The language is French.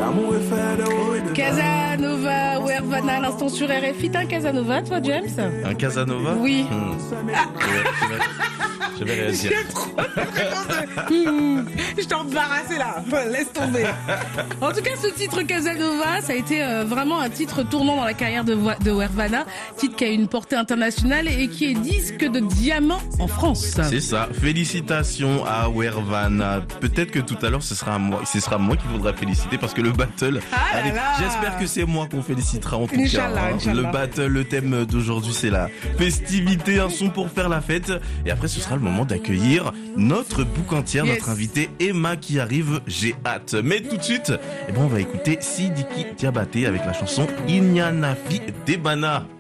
Casanova ou Hervana à l'instant sur RFI. T'es un Casanova, toi, James? Un Casanova? Oui. Je vais réagir. Je t'ai embarrassé là. Laisse tomber. En tout cas, ce titre Casanova, ça a été vraiment un titre tournant dans la carrière de Hervana. Titre qui a une portée internationale et qui est disque de diamant en France. C'est ça. Félicitations à Hervana. Peut-être que tout à l'heure, ce sera moi qui voudra féliciter parce que le battle. Allez, j'espère que c'est moi qu'on félicitera en tout cas. Inch'Allah. Le battle, le thème d'aujourd'hui, c'est la festivité, un son pour faire la fête. Et après, ce sera le moment d'accueillir notre boucantière, notre invitée Emma qui arrive. J'ai hâte. Mais tout de suite, on va écouter Sidiki Diabaté avec la chanson Inyanafi Debana.